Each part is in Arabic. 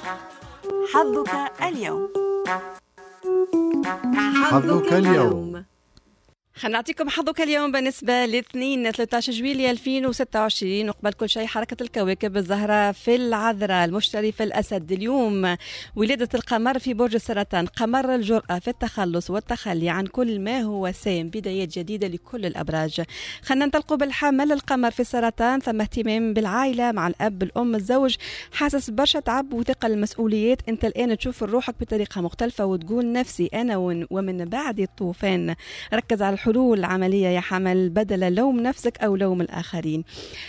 حظك اليوم. حظك اليوم. خلينا نعطيكم حظك اليوم بالنسبة لاثنين 13 جويلية 2026. وقبل كل شيء حركة الكواكب: الزهرة في العذراء، المشتري في الأسد. اليوم ولادة القمر في برج السرطان، قمر الجرأة في التخلص والتخلي عن كل ما هو سام، بدايات جديدة لكل الأبراج. خلينا ننطلقوا بالحمل. القمر في السرطان، ثم اهتمام بالعائلة مع الأب الأم الزوج، حاسس برشا تعب وثقل المسؤوليات. أنت الآن تشوف روحك بطريقة مختلفة وتقول نفسي أنا ومن بعد الطوفان. ركز على حلول عملية يا حمل بدل لوم نفسك أو لوم الآخرين.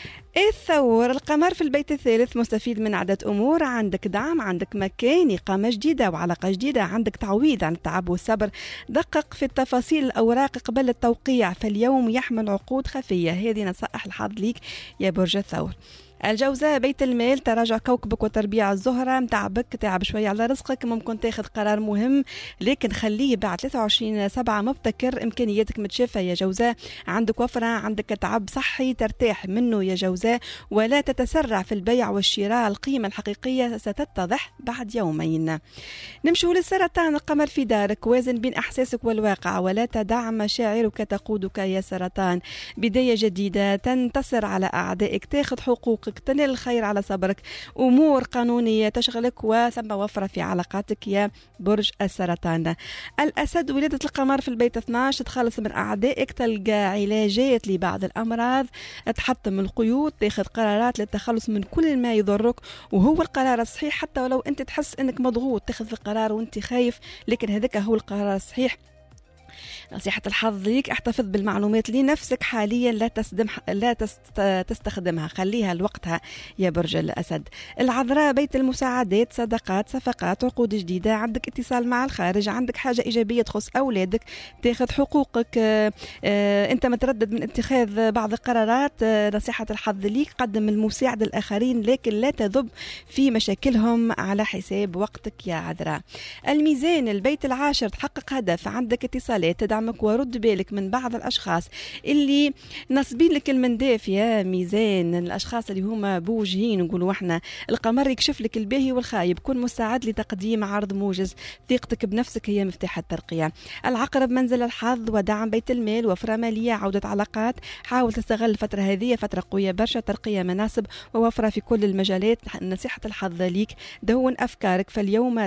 الثور، القمر في البيت الثالث، مستفيد من عدة أمور. عندك دعم، عندك مكان، إقامة جديدة وعلاقة جديدة، عندك تعويض عن التعب والصبر. دقق في التفاصيل الأوراق قبل التوقيع، فاليوم يحمل عقود خفية. هذه نصائح الحظ ليك يا برج الثور. الجوزاء، بيت المال، تراجع كوكبك وتربيع الزهرة متعبك، تعب شوية على رزقك. ممكن تاخذ قرار مهم لكن خليه بعد 23/7 مبتكر. إمكانياتك متشافة يا جوزاء، عندك وفرة، عندك تعب صحي ترتاح منه يا جوزاء. ولا تتسرع في البيع والشراء، القيمة الحقيقية ستتضح بعد يومين. نمشوا للسرطان. القمر في دارك، وازن بين إحساسك والواقع ولا تدع مشاعرك تقودك يا سرطان. بداية جديدة، تنتصر على أعدائك، تاخذ حقوقك، تنال الخير على صبرك. أمور قانونية تشغلك وثم وفرة في علاقاتك يا برج السرطان. الأسد، ولادة القمر في البيت 12، تخلص من أعدائك، تلقى علاجات لبعض الأمراض، تحطم القيود، تاخذ قرارات للتخلص من كل ما يضرك وهو القرار الصحيح. حتى ولو أنت تحس أنك مضغوط تاخذ القرار وأنت خايف، لكن هذاك هو القرار الصحيح. نصيحة الحظ ليك: احتفظ بالمعلومات لنفسك حاليا، لا تستخدمها، خليها لوقتها يا برج الأسد. العذراء، بيت المساعدات، صداقات، صفقات، عقود جديدة، عندك اتصال مع الخارج، عندك حاجة إيجابية تخص أولادك، تاخذ حقوقك. أنت متردد من اتخاذ بعض القرارات. نصيحة الحظ ليك: قدم المساعدة للآخرين لكن لا تذب في مشاكلهم على حساب وقتك يا عذراء. الميزان، البيت العاشر، تحقق هدف، عندك اتصالات تدعمك، ورد بالك من بعض الأشخاص اللي نصبين لك المنداف يا ميزان، الأشخاص اللي هما بوجهين نقولوا احنا. القمر يكشف لك الباهي والخايب، كن مستعد لتقديم عرض موجز، ثقتك بنفسك هي مفتاح الترقية. العقرب، منزل الحظ ودعم بيت المال، وفرة مالية، عودة علاقات، حاول تستغل الفترة هذه، فترة قوية برشا، ترقية مناصب ووفرة في كل المجالات. نصيحة الحظ ليك: دون أفكارك، فاليوم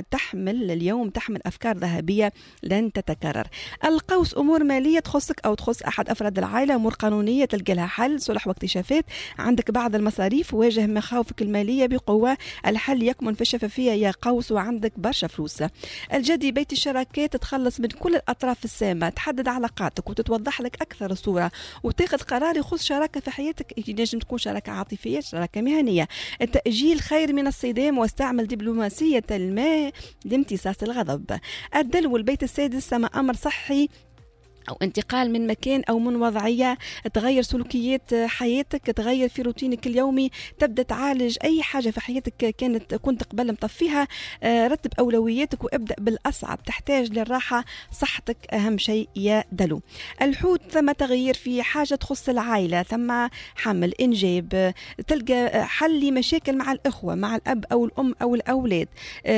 تحمل أفكار ذهبية لن تتكرر. القوس، أمور مالية تخصك أو تخص أحد أفراد العائلة، أمور قانونية تلقى لها حل، صلح واكتشافات، عندك بعض المصاريف، واجه مخاوفك المالية بقوة، الحل يكمن في الشفافية يا قوس، وعندك برشا فلوس. الجدي، بيت الشراكات، تتخلص من كل الأطراف السامة، تحدد علاقاتك وتتوضح لك أكثر الصورة، وتاخذ قرار يخص شراكة في حياتك، ينجم تكون شراكة عاطفية، شراكة مهنية. التأجيل خير من الصدام، واستعمل دبلوماسية الماء لامتصاص الغضب. الدلو، البيت السادس، سما أمر صحي أو انتقال من مكان أو من وضعية، تغير سلوكيات حياتك، تغير في روتينك اليومي، تبدأ تعالج أي حاجة في حياتك كنت قبل مطفيها. رتب أولوياتك وابدأ بالأصعب، تحتاج للراحة، صحتك أهم شيء يا دلو. الحوت، ثم تغيير في حاجة تخص العائلة، ثم حمل إنجاب، تلقى حل لمشاكل مع الإخوة، مع الأب أو الأم أو الأولاد،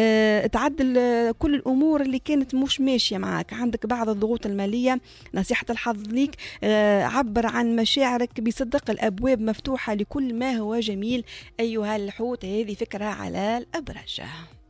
تعدل كل الأمور اللي كانت مش ماشية معك، عندك بعض الضغوط المالية. نصيحة الحظ ليك: عبر عن مشاعرك بصدق، الأبواب مفتوحة لكل ما هو جميل أيها الحوت. هذه فكرة على الأبراج.